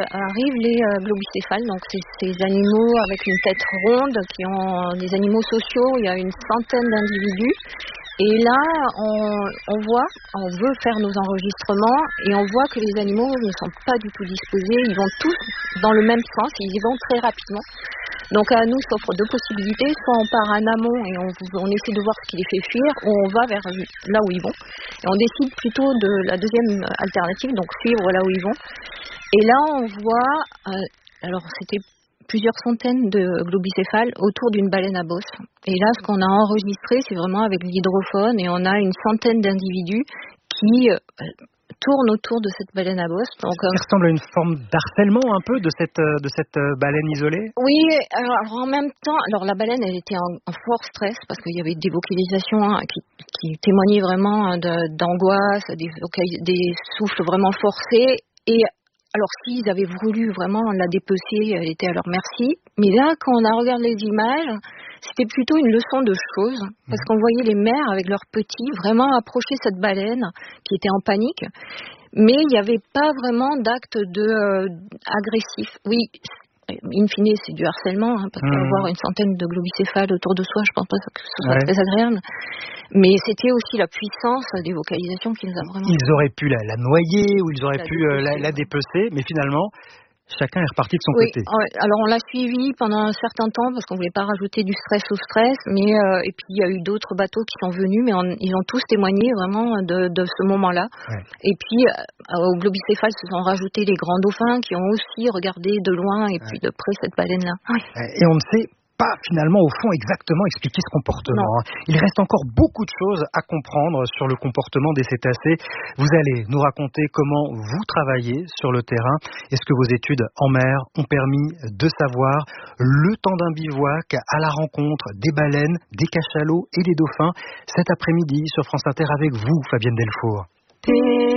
arrivent les globicéphales, donc ces animaux avec une tête ronde, qui ont des animaux sociaux. Il y a une centaine d'individus. Et là, on veut faire nos enregistrements et on voit que les animaux ne sont pas du tout disposés. Ils vont tous dans le même sens et ils y vont très rapidement. Donc à nous s'offrent deux possibilités. Soit on part en amont et on essaie de voir ce qui les fait fuir, ou on va vers là où ils vont. Et on décide plutôt de la deuxième alternative, donc suivre là où ils vont. Et là, on voit, alors c'était plusieurs centaines de globicéphales autour d'une baleine à bosse. Et là, ce qu'on a enregistré, c'est vraiment avec l'hydrophone, et on a une centaine d'individus qui tournent autour de cette baleine à bosse. Donc, qui ressemble à une forme d'harcèlement un peu de cette baleine isolée. Oui, alors en même temps, alors la baleine, elle était en fort stress parce qu'il y avait des vocalisations qui témoignaient vraiment d'angoisse, des souffles vraiment forcés. Et alors s'ils avaient voulu vraiment la dépecer, elle était à leur merci. Mais là, quand on a regardé les images, c'était plutôt une leçon de choses, parce qu'on voyait les mères avec leurs petits vraiment approcher cette baleine qui était en panique. Mais il n'y avait pas vraiment d'acte agressif. Oui, in fine, c'est du harcèlement, parce qu'avoir une centaine de globicéphales autour de soi, je pense pas que ce soit très agréable. Mais c'était aussi la puissance des vocalisations qui nous a vraiment... Ils auraient pu la noyer, ou ils auraient pu la dépecer, mais finalement, chacun est reparti de son côté. Alors on l'a suivi pendant un certain temps parce qu'on voulait pas rajouter du stress au stress, mais et puis il y a eu d'autres bateaux qui sont venus, mais ils ont tous témoigné vraiment de ce moment-là. Ouais. Et puis aux globicéphales se sont rajoutés les grands dauphins qui ont aussi regardé de loin et puis de près cette baleine-là. Et on ne sait pas finalement au fond exactement expliquer ce comportement. Il reste encore beaucoup de choses à comprendre sur le comportement des cétacés. Vous allez nous raconter comment vous travaillez sur le terrain et ce que vos études en mer ont permis de savoir. Le temps d'un bivouac à la rencontre des baleines, des cachalots et des dauphins cet après-midi sur France Inter avec vous, Fabienne Delfour.